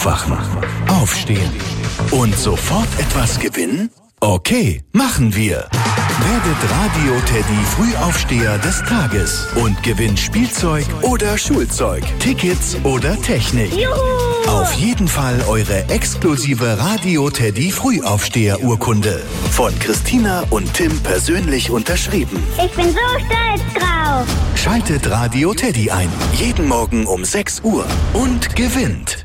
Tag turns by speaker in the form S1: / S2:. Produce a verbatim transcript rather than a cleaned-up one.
S1: Wachen, aufstehen und sofort etwas gewinnen? Okay, machen wir. Werdet Radio Teddy Frühaufsteher des Tages und gewinnt Spielzeug oder Schulzeug, Tickets oder Technik.
S2: Juhu!
S1: Auf jeden Fall eure exklusive Radio Teddy Frühaufsteher-Urkunde. Von Christina und Tim persönlich unterschrieben.
S2: Ich bin so stolz drauf.
S1: Schaltet Radio Teddy ein. Jeden Morgen um sechs Uhr und gewinnt.